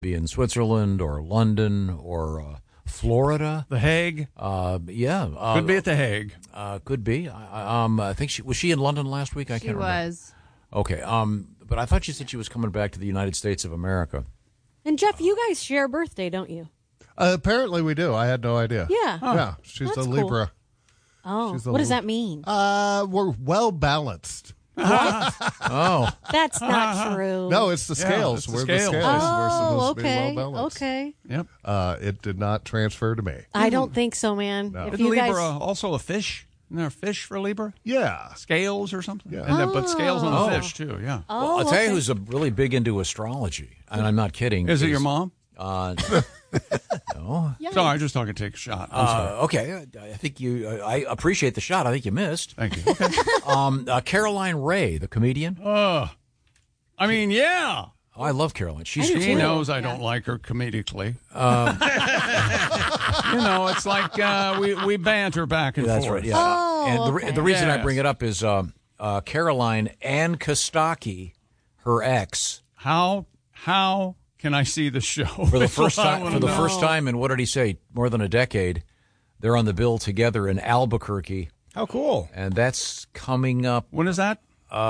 be in Switzerland or London or Florida. The Hague? Yeah. Could be at The Hague. Could be. I think was she in London last week? I can't remember. She was. Okay. But I thought she said she was coming back to the United States of America. And Jeff, you guys share a birthday, don't you? Apparently we do. I had no idea. Yeah. Yeah, she's That's a cool. Libra. Oh, She's a what does little- that mean? We're well balanced. Oh. That's not true. No, it's the scales. it's the We're scales. the scales. Oh, We're supposed to okay. be well balanced. Okay. Yep. It did not transfer to me. I don't think so, man. No. If Isn't you Libra guys, also a fish? Isn't there a fish for Libra? Yeah. Scales or something? Yeah. But scales on Oh. the fish, too, yeah. oh, I'll tell you okay. who's really big into astrology, and I'm not kidding. Is it your mom? No. Yeah. Sorry, just talking to take a shot. I'm sorry. Okay, I think you. I appreciate the shot. I think you missed. Thank you. Okay. Caroline Ray, the comedian. I mean, yeah. Oh, I love Caroline. She's I do She too. knows I don't like her comedically. It's like we banter back and That's forth. right. Yeah. Oh, and okay. the reason I Yes. bring it up is Caroline Ann Kostaki, her ex, How can I see the show? for the first That's what I time. wanna For the know. first time in, what did he say? More than a decade. They're on the bill together in Albuquerque, How cool. and that's coming up. When is that?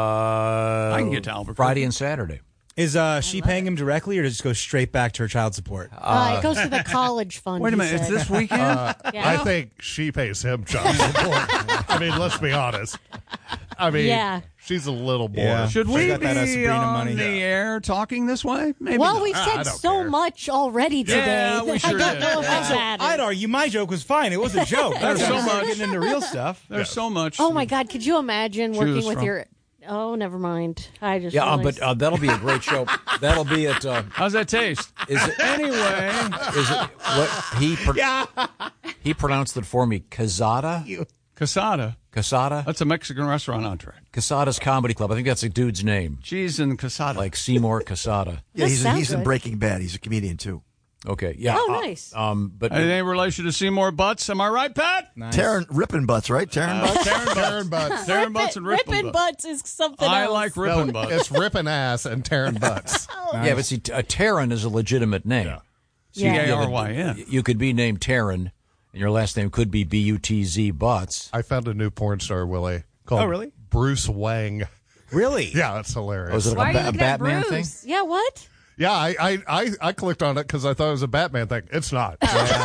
I can get to Albuquerque. Friday and Saturday. Is she paying him directly, or does it just go straight back to her child support? It goes to the college fund. Wait a he minute. It's said. this weekend? Yeah. I think she pays him child support. I mean, let's be honest. I mean, Yeah. she's a little more. Yeah. Should She we got that, be Sabrina on money. the air talking this way? Maybe Well, not. we've I said don't so care. much already today. Yeah, we that sure I don't did. know if that matters. I'd argue my joke was fine. It was a joke. There's That's so when we started much. getting into real stuff. There's so much. Oh my God! Could you imagine working Choose with from. your? Oh, never mind. I just Yeah, realized. but that'll be a great show. That'll be at. How's that taste? Is it Anyway, Is it what he pronounced it for me? Casada. casada. Casada. That's a Mexican restaurant entree. Casada's Comedy Club. I think that's a dude's name, Cheese and casada. like Seymour Casada. Yeah, That he's sounds in good. Breaking Bad. He's a comedian too. Okay, yeah. Oh, nice. But Any relation to Seymour Butts? Am I right, Pat? Nice. Taryn Rippin' Butts, right? Taryn Butts. Taryn butts. Taryn Butts and Rippin' Rippin' Butts. butts is something I else. like No, Rippin' Butts. it's ripping ass and tearing butts. yeah, but see, Taryn is a legitimate name. Yeah. So you- Yeah. you have a- T-A-R-Y-N. You could be named Taryn, and your last name could be Butz Butts. I found a new porn star, Willie, called Oh, really? Bruce Wang. Really? Yeah, that's hilarious. Was it Why like are you a looking at Batman thing? Bruce? Yeah, what? Yeah, I clicked on it because I thought it was a Batman thing. It's not.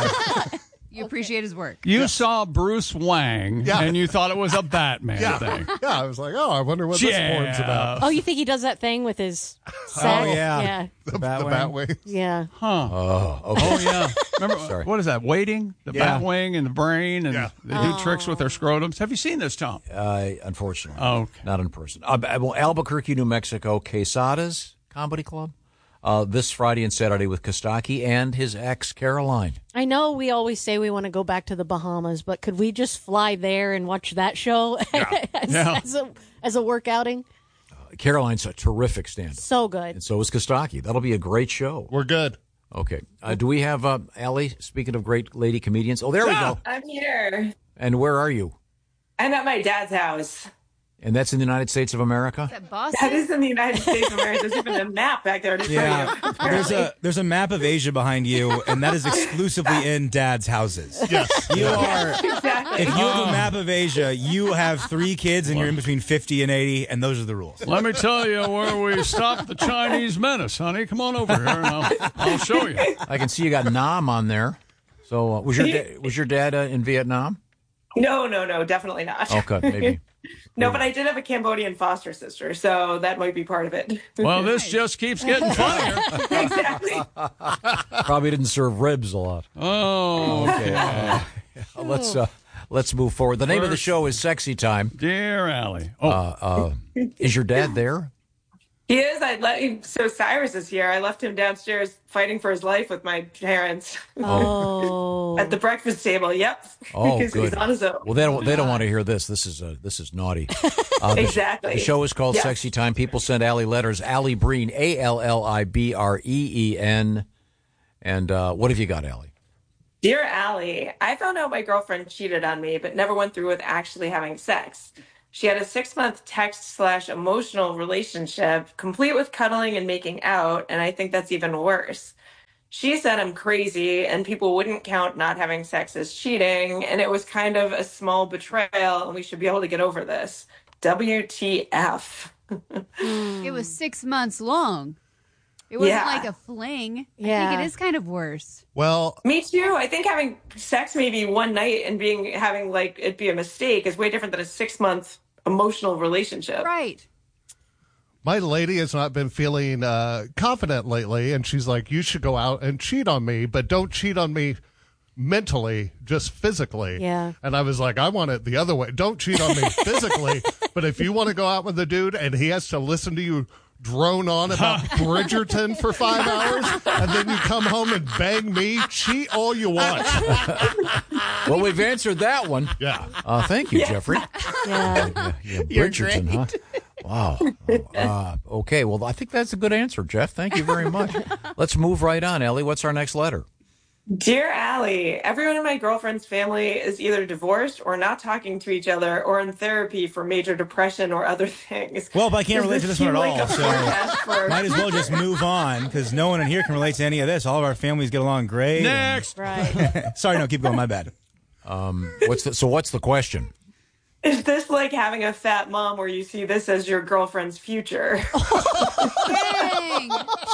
You appreciate his work. You saw Bruce Wang, Yeah. and you thought it was a Batman Yeah, thing. yeah. I was like, oh, I wonder what this porn's about. Oh, you think he does that thing with his sack? yeah. Yeah. The Batwing. Batwing. Yeah. Huh. Okay. Oh, yeah. Remember, Sorry. what is that? Waiting? The Yeah. Batwing and the brain, and Yeah. they do tricks with their scrotums. Have you seen this, Tom? Unfortunately. Oh, okay. Not in person. Well, Albuquerque, New Mexico, Quesada's Comedy Club. This Friday and Saturday with Kostaki and his ex, Caroline. I know we always say we want to go back to the Bahamas, but could we just fly there and watch that show Yeah. as a work outing? Caroline's a terrific stand-up. So good. And so is Kostaki. That'll be a great show. We're good. Okay. Do we have Allie, speaking of great lady comedians? Oh, there we go. I'm here. And where are you? I'm at my dad's house. And that's in the United States of America? That Boston? That is in the United States of America. There's even a map back there to show Yeah. you. apparently. There's a map of Asia behind you, and that is exclusively in Dad's houses. Yes. You are. Exactly. If you have a map of Asia, you have 3 kids, and you're in between 50 and 80, and those are the rules. Let me tell you where we stopped the Chinese menace, honey. Come on over here, and I'll show you. I can see you got Nam on there. So was your dad in Vietnam? No, definitely not. Okay, maybe. No, but I did have a Cambodian foster sister, so that might be part of it. Well, this just keeps getting funnier. Exactly. Probably didn't serve ribs a lot. Oh, Okay. Let's move forward. The name of the show is Sexy Time. dear Allie. Oh, Is your dad there? He is. So Cyrus is here. I left him downstairs fighting for his life with my parents Oh. at the breakfast table. Yep. Oh, Because good. he's on his own. Well, they don't want to hear this. This is naughty. Exactly. The show is called Yes. Sexy Time. People send Allie letters. Allie Breen, ALLIBREEN. And what have you got, Allie? Dear Allie, I found out my girlfriend cheated on me, but never went through with actually having sex. She had a 6-month text/emotional relationship, complete with cuddling and making out, and I think that's even worse. She said I'm crazy and people wouldn't count not having sex as cheating, and it was kind of a small betrayal and we should be able to get over this. WTF. It was 6 months long. It wasn't like a fling. I think it is kind of worse. Well, me too. I think having sex maybe one night and having like it be a mistake is way different than a 6-month emotional relationship. Right. my lady has not been feeling confident lately, and she's like, you should go out and cheat on me, but don't cheat on me mentally, just physically. Yeah. And I was like, I want it the other way. Don't cheat on me physically, but if you want to go out with a dude and he has to listen to you drone on about Bridgerton for 5 hours, and then you come home and bang me, cheat all you want. Well, we've answered that one. Yeah. Thank you, Jeffrey. Yeah. Bridgerton, huh? Wow. Okay, well, I think that's a good answer, Jeff. Thank you very much. Let's move right on, Ellie. What's our next letter? Dear Allie, everyone in my girlfriend's family is either divorced or not talking to each other or in therapy for major depression or other things. Well, but I can't relate to this one at all, so for... might as well just move on, because no one in here can relate to any of this. All of our families get along great. Next. Right. Sorry, no, keep going. My bad. What's the question? Is this like having a fat mom where you see this as your girlfriend's future? Dang.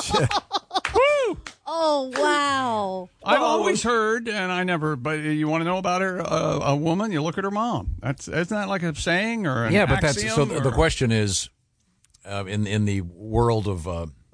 Oh, wow. I've always heard, and I never, but you want to know about her, a woman, you look at her mom. Isn't that like a saying or an But that's so. axiom, The or- question is, in the world of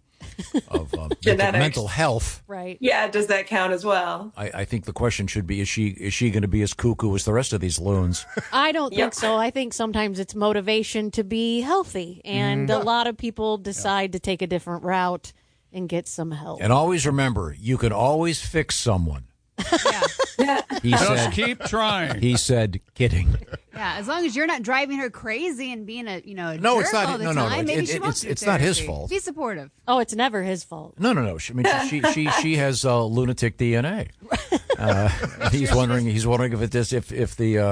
Genetics. mental health, Right. Yeah, does that count as well? I think the question should be: Is she going to be as cuckoo as the rest of these loons? I don't Yep. think so. I think sometimes it's motivation to be healthy, and a lot of people decide to take a different route and get some help. And always remember, you can always fix someone. He Just said. keep trying. He said, "Kidding." Yeah, as long as you're not driving her crazy and being a No, jerk it's not- all the no, time, maybe it- she wants it's not his therapy. fault. Be supportive. Oh, it's never his fault. No. She has lunatic DNA. He's wondering if the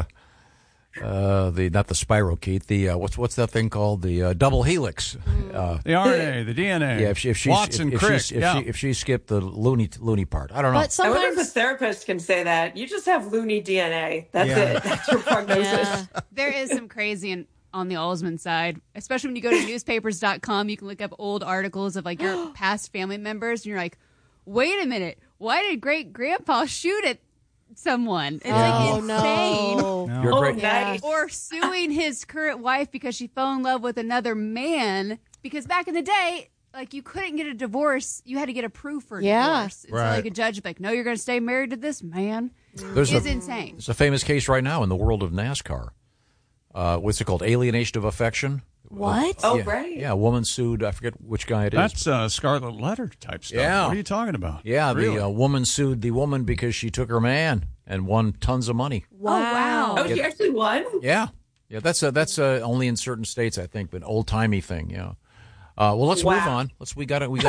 not the spirochete, the what's that thing called, the double helix. The RNA, the DNA. Yeah, if she's Watson if Crick. if she skipped the loony part, I don't know. But I wonder if a sometimes, therapist can say that. You just have loony DNA. That's Yeah. it. That's your prognosis. yeah. There is some crazy on the Alsman side, especially when you go to newspapers.com. You can look up old articles of like your past family members, and you're like, wait a minute, why did great grandpa shoot at someone? It's like Oh, insane. no. You're Oh, great. nice. Or suing his current wife because she fell in love with another man. Because back in the day, like you couldn't get a divorce, you had to get a proof for a Yeah. divorce. And Right. So like a judge would be like, no, you're going to stay married to this man. There's It's a insane. there's a famous case right now in the world of NASCAR. What's it called? Alienation of affection. What? Oh, yeah, right. Yeah, a woman sued. I forget which guy it is. That's Scarlet Letter type stuff. Yeah. What are you talking about? Yeah, Really? the woman sued the woman because she took her man and won tons of money. Wow. Oh, she actually won? Yeah, that's only in certain states, I think, but old timey thing. Yeah. Well, let's move Wow. on. We got now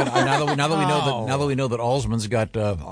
that we know that Alsman's got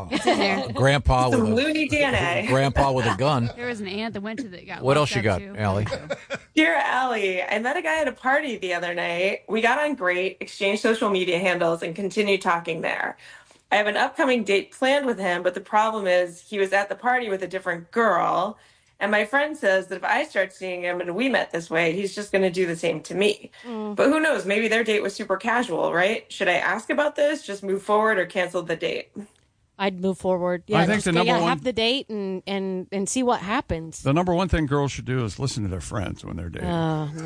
grandpa Some with loony DNA. grandpa with a gun. There was an aunt that went to the. Got What locked else you up, got, too. Allie? Dear Allie, I met a guy at a party the other night. We got on great, exchanged social media handles, and continued talking there. I have an upcoming date planned with him, but the problem is he was at the party with a different girl. And my friend says that if I start seeing him and we met this way, he's just going to do the same to me. But who knows? Maybe their date was super casual, right? Should I ask about this, just move forward, or cancel the date? I'd move forward. Yeah, I think just the number one- have the date and see what happens. The number one thing girls should do is listen to their friends when they're dating.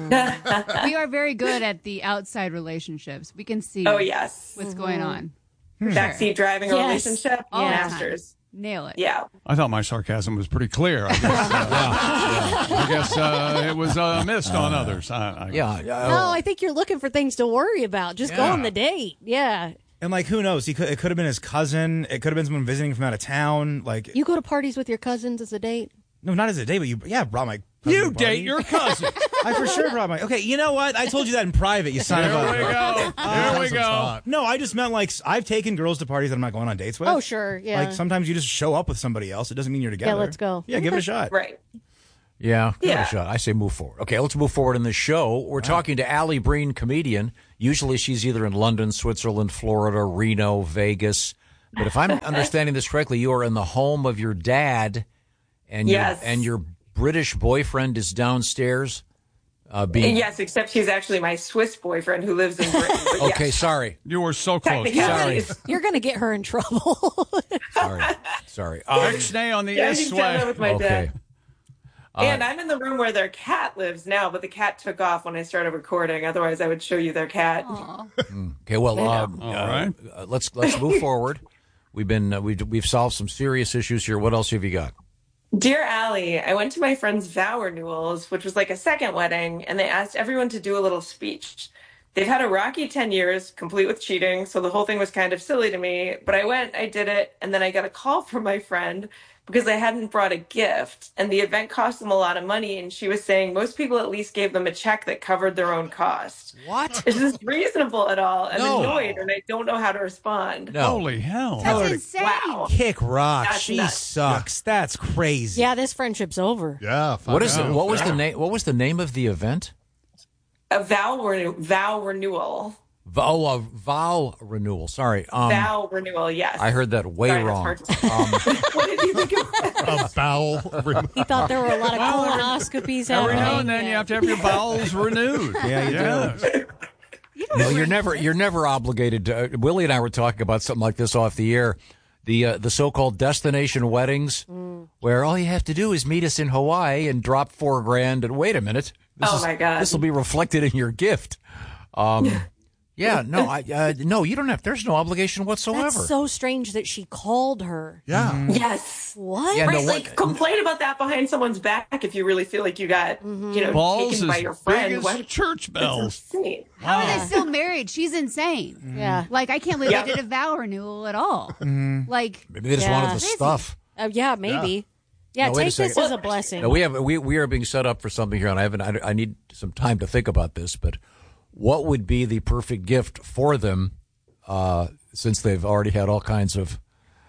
We are very good at the outside relationships. We can see Oh, yes. what's going on. Backseat driving a Yes. relationship? All the time. Masters. Nail it. Yeah. I thought my sarcasm was pretty clear. I guess, it was missed on others. Yeah. No, I think you're looking for things to worry about. Just go Yeah. on the date. Yeah. And like, who knows? It could have been his cousin. It could have been someone visiting from out of town. Like, You go to parties with your cousins as a date? no, not as a date, but brought my cousin You to the party. date your cousin. I for sure brought my. Okay, you know what? I told you that in private. You son of There a. we go. There we go. No, I just meant like I've taken girls to parties that I'm not going on dates with. Oh, sure. Yeah. Like sometimes you just show up with somebody else. It doesn't mean you're together. let's go. Yeah, give it a shot. Right. Yeah, give it Yeah. a shot. I say move forward. Okay, let's move forward in this show. We're talking to Allie Breen, comedian. Usually she's either in London, Switzerland, Florida, Reno, Vegas. But if I'm understanding this correctly, you are in the home of your dad, and Yes. your British boyfriend is downstairs. Yes, except he's actually my Swiss boyfriend who lives in Britain. But Okay, yes, sorry. You were so close. technicalities. You're going to get her in trouble. Sorry. Ixnay on the Yeah, east he's down there way. with my Okay. dad. And I'm in the room where their cat lives now, but the cat took off when I started recording. Otherwise, I would show you their cat. Okay. Well, All right. let's move forward. We've solved some serious issues here. What else have you got? Dear Allie, I went to my friend's vow renewals, which was like a second wedding, and they asked everyone to do a little speech. They've had a rocky 10 years, complete with cheating, so the whole thing was kind of silly to me. But I went, I did it, and then I got a call from my friend because I hadn't brought a gift, and the event cost them a lot of money, and she was saying most people at least gave them a check that covered their own cost. What? Is this reasonable at all? I'm No. annoyed, and I don't know how to respond. No. Holy hell. That's insane. Wow. Kick rock. That's She nuts. sucks. That's crazy. Yeah, this friendship's over. Yeah. What is it? it? What was the name? What was the name of the event? A vow renewal. A vow renewal. Sorry. Vow renewal, yes. I heard that way Sorry, that's wrong. hard to say. What did you think of that? A bowel. He thought there were a lot of colonoscopies Every happening. now and then you have to have your bowels renewed. Yeah, you do. No, you're never obligated to. Willie and I were talking about something like this off the air. The so-called destination weddings, where all you have to do is meet us in Hawaii and drop $4,000. And wait a minute, My God. this will be reflected in your gift. Yeah, no, you don't have. There's no obligation whatsoever. That's so strange that she called her. Yeah. Yes. What? Yeah, Right, no, like complain about that behind someone's back if you really feel like you got, Balls taken as by your big friend. as What? church It's bells. insane. How are they still married? She's insane. Yeah. Like, I can't believe Yeah. they did a vow renewal at all. Like, Maybe they just Yeah. wanted the Crazy. stuff. Yeah, maybe. Yeah, No, wait a take this second. as a blessing. No, we are being set up for something here, and I need some time to think about this. But what would be the perfect gift for them, since they've already had all kinds of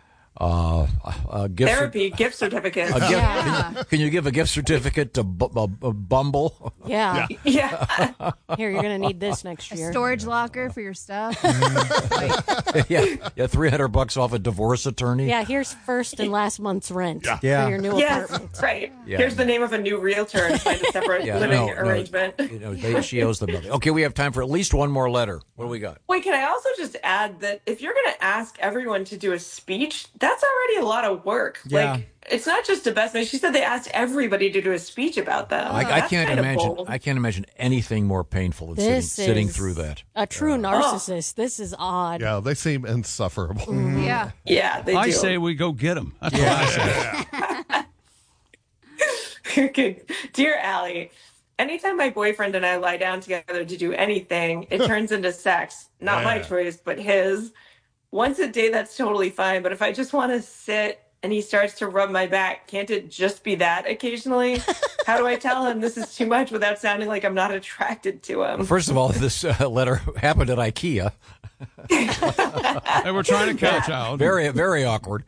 gift Therapy, gift certificates. Can you give a gift certificate to Bumble? Yeah. Yeah. Here, you're going to need this next a year. storage locker for your stuff. yeah, $300 off a divorce attorney. Yeah, here's first and last month's rent Yeah. for your new Yes, apartment. right. Yeah. Here's the name of a new realtor and find a separate living arrangement. She owes them nothing. Okay, we have time for at least one more letter. What do we got? Wait, can I also just add that if you're going to ask everyone to do a speech, that's already a lot of work. Yeah. Like, it's not just a best man. She said they asked everybody to do a speech about them. I That's can't kind of imagine. bold. I can't imagine anything more painful than This sitting is through that. A true narcissist. This is odd. Yeah, they seem insufferable. Yeah. Yeah, they I do. say we go get them. That's what I say. Good. Dear Allie, anytime my boyfriend and I lie down together to do anything, it turns into sex. Not my choice, but his. Once a day, that's totally fine. But if I just want to sit and he starts to rub my back, can't it just be that occasionally? How do I tell him this is too much without sounding like I'm not attracted to him? First of all, this letter happened at IKEA. They were trying to catch out. Very, very awkward.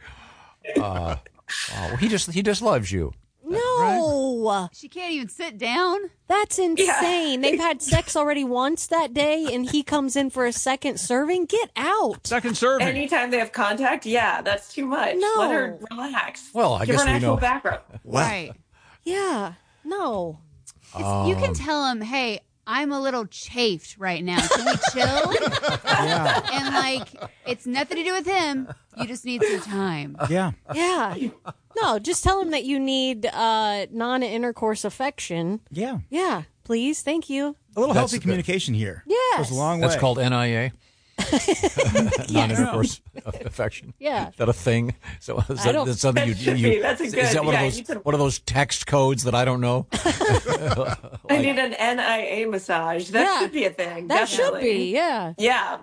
He just loves you. No, She can't even sit down. that's insane. They've had sex already once that day, and he comes in for a second serving. Get out. Second serving. Anytime they have contact, yeah, that's too much. No. Let her relax. Well, I Give guess her an we actual know. background. Right. Yeah, no. You can tell him, hey, I'm a little chafed right now. Can we chill? And, like, it's nothing to do with him. You just need some time. Yeah. Yeah. No, just tell him that you need non-intercourse affection. Yeah. Yeah, please. Thank you. A little healthy communication here. Yes. Goes a long way. That's called NIA. Non-intercourse affection. Yeah. Is that a thing? So is I that, don't- that's something That should be. That's a is good- that one yeah, of you those could- one of those text codes that I don't know? I need an NIA massage. That Yeah. should be a thing. That should definitely. be, yeah. Yeah.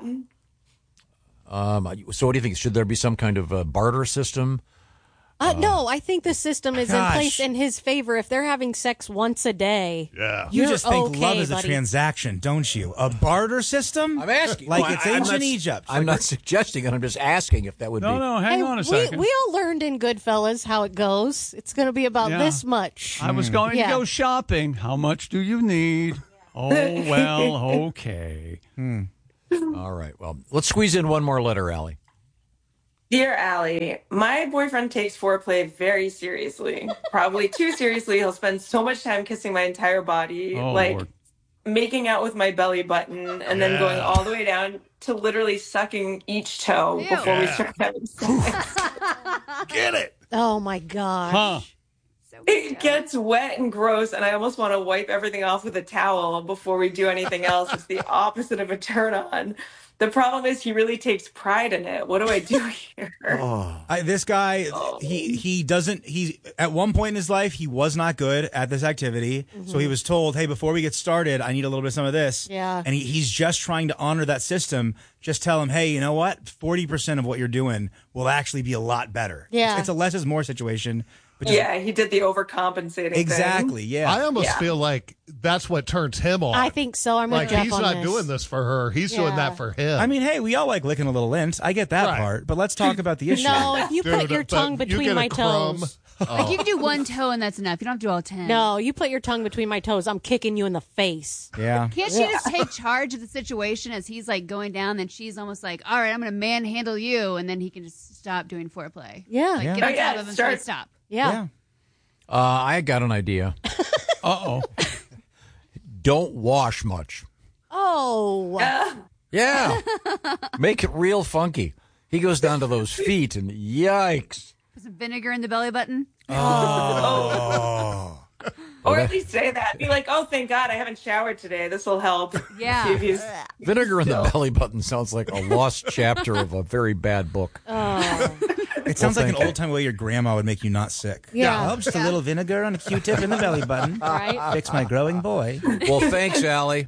So what do you think? Should there be some kind of barter system? No, I think the system is in Gosh. place in his favor. If they're having sex once a day, Yeah. You You're just think okay, love is a buddy. transaction, don't you? A barter system? I'm asking. Like Well, it's I'm ancient not- Egypt. I'm not suggesting it. I'm just asking if that would be. No, hang Hey, on a second. we all learned in Goodfellas how it goes. It's going to be about Yeah. this much. I was going Yeah. to go shopping. How much do you need? Oh, well, okay. All right. Well, let's squeeze in one more letter, Allie. Dear Allie, my boyfriend takes foreplay very seriously. Probably too seriously. He'll spend so much time kissing my entire body, Oh, like Lord. making out with my belly button and then going all the way down to literally sucking each toe before we start having sex. Get it. Oh my gosh. Huh. It gets wet and gross, and I almost want to wipe everything off with a towel before we do anything else. It's the opposite of a turn on. The problem is he really takes pride in it. What do I do here? This guy, he doesn't. He at one point in his life he was not good at this activity, so he was told, "Hey, before we get started, I need a little bit of some of this." Yeah. and he's just trying to honor that system. Just tell him, "Hey, you know what? 40% of what you're doing will actually be a lot better." Yeah. it's a less is more situation. But just, Yeah, he did the overcompensating thing. exactly. Yeah, I almost feel like that's what turns him on. I think so. I'm with like Jeff he's on not this. doing this for her. He's doing that for him. I mean, hey, we all like licking a little lint. I get that Right. part, but let's talk about the issue. No, if you put Dude, your but tongue you between get a my crumb. toes. Like you can do one toe and that's enough. You don't have to do all 10. No, you put your tongue between my toes. I'm kicking you in the face. Yeah. Can't she just take charge of the situation as he's like going down? Then she's almost like, all right, I'm going to manhandle you. And then he can just stop doing foreplay. Yeah. Like, Yeah. get on Oh, yeah, top of him until he start- stop. Yeah. I got an idea. Uh-oh. Don't wash much. Oh. Yeah. Make it real funky. He goes down to those feet and yikes. Put some vinegar in the belly button. Oh. Or at least say that. Be like, oh, thank God I haven't showered today. This will help. Yeah. See if he's- Vinegar in the belly button sounds like a lost chapter of a very bad book. It sounds like an thank you. old-time way your grandma would make you not sick. Yeah. Oh, just a little vinegar on a Q-tip in the belly button. Right. Fix my growing boy. Well, thanks, Allie.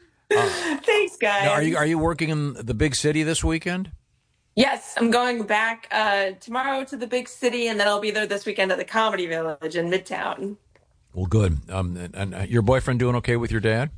Thanks, guys. Now, are you working in the big city this weekend? Yes, I'm going back tomorrow to the big city, and then I'll be there this weekend at the Comedy Village in Midtown. Well, good. And your boyfriend doing okay with your dad?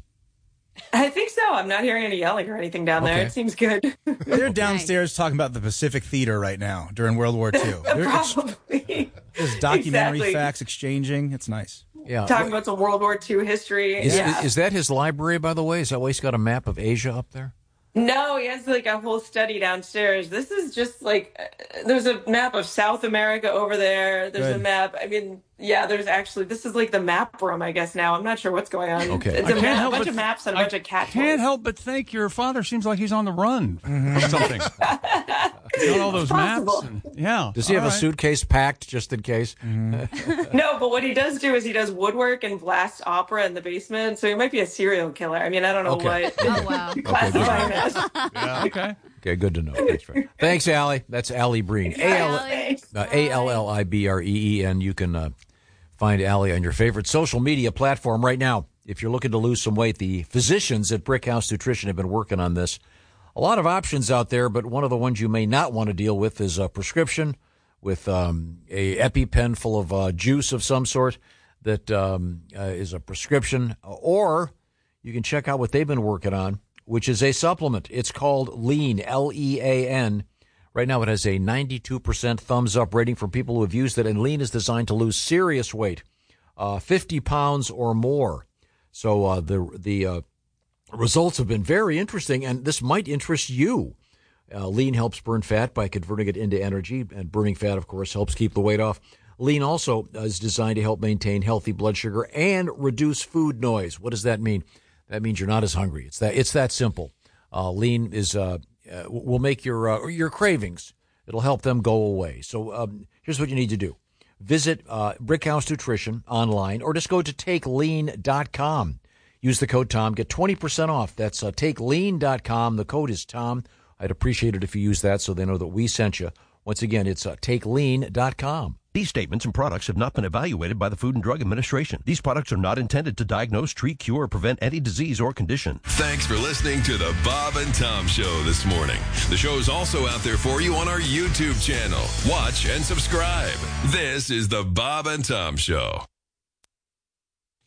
I think so. I'm not hearing any yelling or anything down there. Okay. It seems good. They're downstairs talking about the Pacific Theater right now during World War II. Probably. There's documentary Exactly. facts exchanging. It's nice. Yeah. Talking about some World War II history. Is that his library, by the way? Is that why he's got a map of Asia up there? No, he has like a whole study downstairs. This is just like there's a map of South America over there. There's a Good. map. I mean, yeah, there's actually this is like the map room, I guess now. I'm not sure what's going on. Okay. It's I a, can't map, help bunch but- of maps and a bunch of cat Can't toys. help but think your father seems like he's on the run or something. He's got all those maps. Possible. And, yeah. Does he have a suitcase packed just in case? No, but what he does do is he does woodwork and blasts opera in the basement. So he might be a serial killer. I mean, I don't know Okay. what Oh, wow. you classify him as. Okay. Okay, good to know. Thanks, Allie. That's Allie Breen. Thanks. ALLIBREEN. You can find Allie on your favorite social media platform right now. If you're looking to lose some weight, the physicians at Brickhouse Nutrition have been working on this. A lot of options out there, but one of the ones you may not want to deal with is a prescription with a EpiPen full of juice of some sort that is a prescription. Or you can check out what they've been working on, which is a supplement. It's called Lean, Lean. Right now it has a 92% thumbs up rating from people who have used it, and Lean is designed to lose serious weight, 50 pounds or more. So the results have been very interesting, and this might interest you. Lean helps burn fat by converting it into energy, and burning fat, of course, helps keep the weight off. Lean also is designed to help maintain healthy blood sugar and reduce food noise. What does that mean? That means you're not as hungry. It's that simple. Lean is will make your cravings. It'll help them go away. So here's what you need to do. Visit Brickhouse Nutrition online or just go to TakeLean.com. Use the code Tom. Get 20% off. That's TakeLean.com. The code is Tom. I'd appreciate it if you use that so they know that we sent you. Once again, it's TakeLean.com. These statements and products have not been evaluated by the Food and Drug Administration. These products are not intended to diagnose, treat, cure, or prevent any disease or condition. Thanks for listening to the Bob and Tom Show this morning. The show is also out there for you on our YouTube channel. Watch and subscribe. This is the Bob and Tom Show.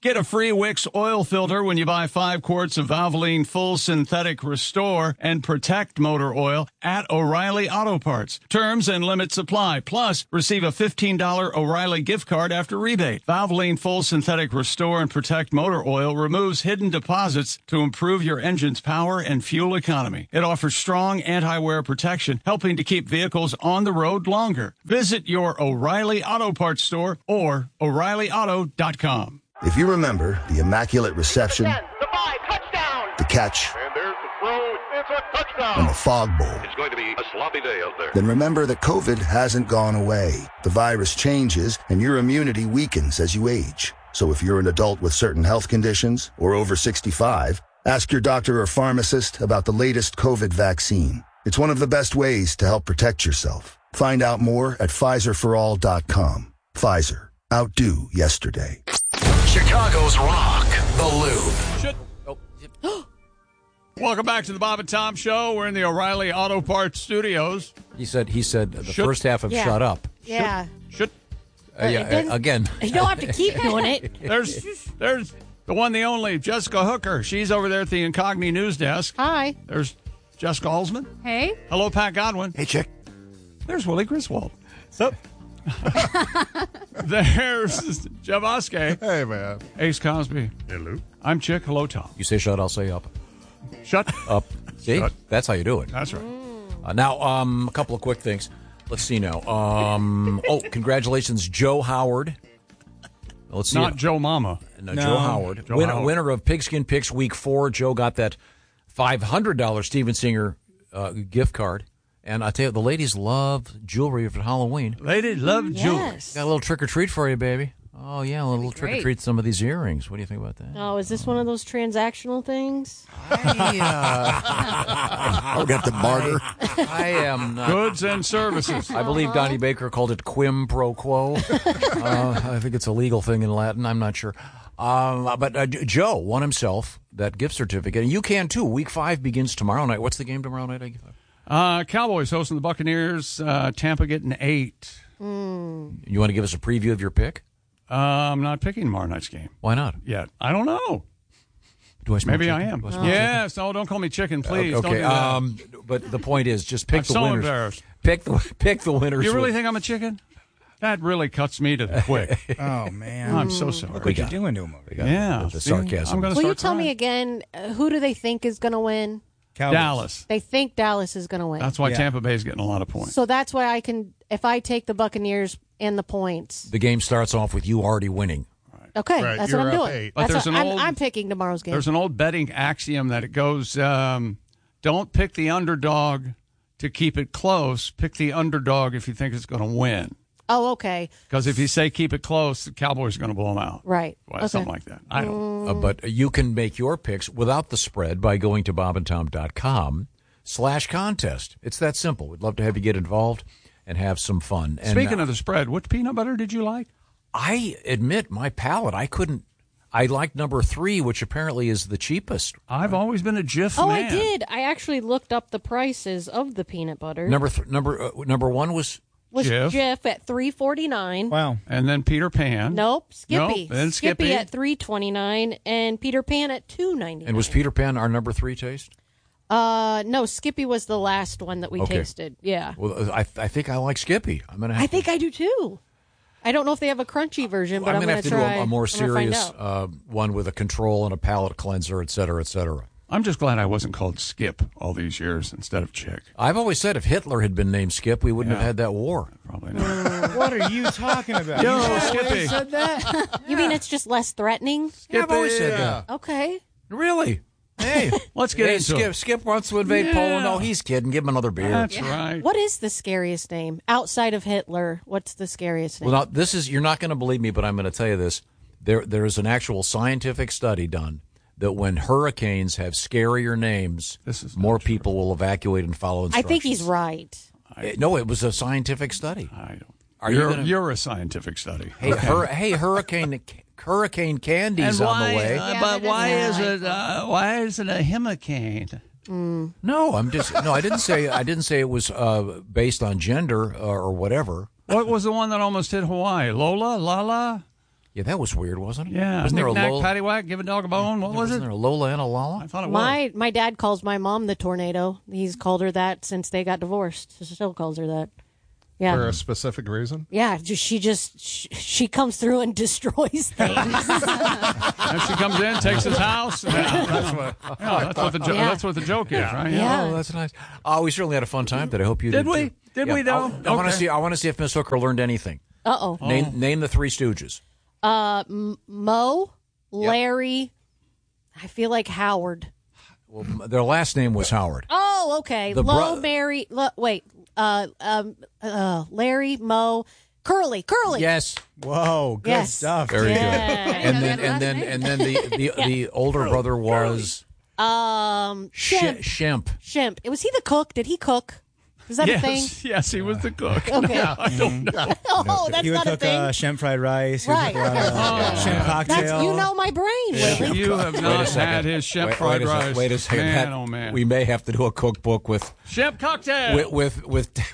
Get a free Wix oil filter when you buy 5 quarts of Valvoline Full Synthetic Restore and Protect motor oil at O'Reilly Auto Parts. Terms and limits apply. Plus, receive a $15 O'Reilly gift card after rebate. Valvoline Full Synthetic Restore and Protect motor oil removes hidden deposits to improve your engine's power and fuel economy. It offers strong anti-wear protection, helping to keep vehicles on the road longer. Visit your O'Reilly Auto Parts store or O'ReillyAuto.com. If you remember the Immaculate Reception, the catch, and there's the throw. It's a touchdown. and the Fog Bowl, It's going to be a sloppy day out there. then remember that COVID hasn't gone away. The virus changes, and your immunity weakens as you age. So if you're an adult with certain health conditions or over 65, ask your doctor or pharmacist about the latest COVID vaccine. It's one of the best ways to help protect yourself. Find out more at PfizerForAll.com. Pfizer. Outdo yesterday. Chicago's Rock, The Loop. Welcome back to the Bob and Tom Show. We're in the O'Reilly Auto Parts studios. He said the first half of Shut Up. Yeah. Again. You don't have to keep doing it. There's the one, the only, Jessica Hooker. She's over there at the Incogni News Desk. Hi. There's Jessica Alsman. Hey. Hello, Pat Godwin. Hey, chick. There's Willie Griswold. What's up? There's Jeff Oskey. Hey, man. Ace Cosby. Hello. I'm Chick. Hello, Tom. You say shut, I'll say up. Shut up. See? Shut. That's how you do it. That's right. Now, a couple of quick things. Let's see now. Congratulations, Joe Howard. Let's see. Not Joe Mama. No, Joe Howard. Joe Howard. Winner of Pigskin Picks Week 4. Joe got that $500 Steven Singer gift card. And I tell you, the ladies love jewelry for Halloween. Ladies love jewelry. Yes. Got a little trick or treat for you, baby. Oh, yeah, a little trick or treat. Some of these earrings. What do you think about that? Oh, is this one of those transactional things? I'll get the barter. I am not. Goods and services. I believe Donnie Baker called it quim pro quo. I think it's a legal thing in Latin. I'm not sure. But Joe won himself that gift certificate. And you can, too. Week 5 begins tomorrow night. What's the game tomorrow night? Cowboys hosting the Buccaneers. Tampa getting 8. You want to give us a preview of your pick? I'm not picking tomorrow night's game. Why not? Yet. I don't know. Do I smell Maybe chicken? I am. Do I smell Yes. No, don't call me chicken, please. Okay. Don't do that. But the point is, just pick I'm the so winners. embarrassed. Pick the winners. You really think I'm a chicken? That really cuts me to the quick. Oh, man. I'm so sorry. Look what you're doing to him. Yeah. The See? sarcasm. I'm going to Will start you tell me crying. again, who do they think is going to win? Cowboys. Dallas. They think Dallas is going to win. That's why Yeah. Tampa Bay is getting a lot of points. So that's why I can, if I take the Buccaneers and the points. The game starts off with you already winning. Okay, Right, that's what you're I'm up doing. 8. But That's there's what- an old- I'm picking tomorrow's game. There's an old betting axiom that it goes, don't pick the underdog to keep it close. Pick the underdog if you think it's going to win. Oh, okay. Because if you say keep it close, the Cowboys are going to blow them out. Right. Well, Okay. something like that. I don't. But you can make your picks without the spread by going to bobandtom.com/contest. It's that simple. We'd love to have you get involved and have some fun. And Speaking of the spread, which peanut butter did you like? I admit my palate, I liked number 3, which apparently is the cheapest. I've always been a Jif Oh, man. I did. I actually looked up the prices of the peanut butter. Number 1 was Jif. Jif at $3.49. Wow. And then Peter Pan. Nope, Skippy. Nope, then Skippy. at $3.29 and Peter Pan at $2.99. And was Peter Pan our number 3 taste? No, Skippy was the last one that we Okay. tasted. Yeah. Well, I think I like Skippy. I'm gonna. I think I do too. I don't know if they have a crunchy version, but I'm I'm gonna going have to try. do a more I'm gonna find serious out. one with a control and a palate cleanser, et cetera, et cetera. I'm just glad I wasn't called Skip all these years instead of Chick. I've always said if Hitler had been named Skip, we wouldn't have had that war. Probably not. What are you talking about? Yo, You always Skippy. said that? You mean it's just less threatening? Yeah, I've always said that. Okay. Really? Hey, Let's get into Skip. it. Skip wants to invade Yeah. Poland. No, he's kidding. Give him another beer. That's right. What is the scariest name outside of Hitler? What's the scariest name? Well, now, you're not going to believe me, but I'm going to tell you this. There is an actual scientific study done that when hurricanes have scarier names, more people will evacuate and follow I instructions. think he's right. No, it was a scientific study. I don't. You're a scientific study. Hey, Hurricane Candy's on the way. But why is it? Why is it a hurricane? No, I didn't say it was based on gender or whatever. What was the one that almost hit Hawaii? Lola, Lala. Yeah, that was weird, wasn't it? Yeah. Wasn't there a Knick-knack, Lola? paddywhack, give a dog a bone. What was Wasn't it? there a Lola and a Lala? I thought it was. My dad calls my mom the tornado. He's called her that since they got divorced. Still calls her that. Yeah. For a specific reason? Yeah, she comes through and destroys things. And she comes in, takes his house. That's what the joke is, right? Yeah. Oh, that's nice. Oh, we certainly had a fun time today. I hope you did. Did we? too. Did Yeah. we, though? I want to see. I want to see if Miss Hooker learned anything. Uh-oh. Name the Three Stooges. Mo, Larry, I feel like Howard. Well, their last name was Howard. Oh, okay. Larry, Mo, Curly. Yes. Whoa, good Yes. stuff. Very Yeah. good. And then the older brother was Shemp. Shemp. Was he the cook? Did he cook? Is that a thing? Yes, he was the cook. Okay. Yeah, I don't know. Oh, that's He would not cook a thing. shrimp fried rice. Right. He would cook shrimp cocktail. That's, you know my brain, Willie. You have not had his shrimp fried rice. Wait a second. Man, oh, man. We may have to do a cookbook with Shrimp cocktail. with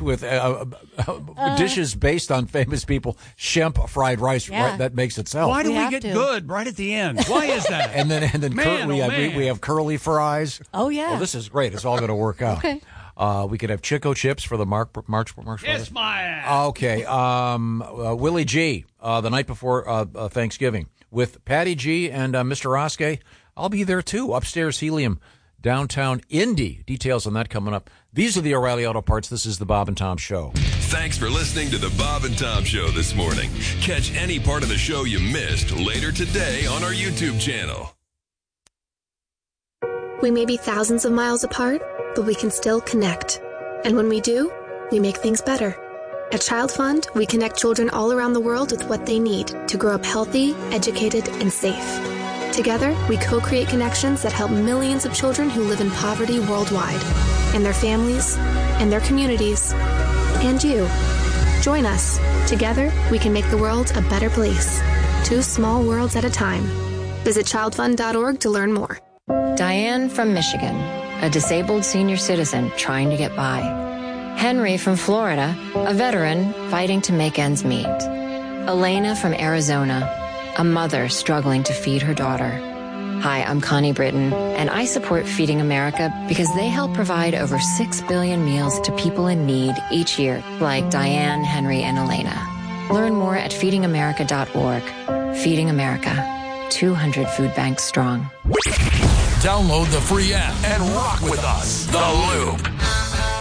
dishes based on famous people. Shemp fried rice. Yeah. Right, that makes it sell. Why do we have get to. good right at the end? Why is that? And then Man, we man. have curly fries. Oh, yeah. Well, this is great. It's all going to work out. Okay. We could have Chico chips for the March Kiss my ass. Okay. Willie G, the night before Thanksgiving with Patty G and Mr. Oskey. I'll be there too. Upstairs Helium, downtown Indy. Details on that coming up. These are the O'Reilly Auto Parts. This is the Bob and Tom Show. Thanks for listening to the Bob and Tom Show this morning. Catch any part of the show you missed later today on our YouTube channel. We may be thousands of miles apart, but we can still connect. And when we do, we make things better. At Child Fund, we connect children all around the world with what they need to grow up healthy, educated, and safe. Together, we co-create connections that help millions of children who live in poverty worldwide, and their families, and their communities, and you. Join us. Together, we can make the world a better place. 2 small worlds at a time. Visit childfund.org to learn more. Diane from Michigan, a disabled senior citizen trying to get by. Henry from Florida, a veteran fighting to make ends meet. Elena from Arizona, a mother struggling to feed her daughter. Hi, I'm Connie Britton, and I support Feeding America because they help provide over 6 billion meals to people in need each year, like Diane, Henry, and Elena. Learn more at feedingamerica.org. Feeding America, 200 food banks strong. Download the free app and rock with us. The Loop.